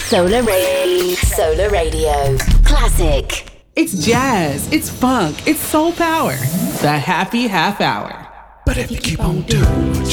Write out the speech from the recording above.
Solar Radio. Classic. It's jazz, it's funk, it's soul power. The Happy Half Hour. But if you keep on doing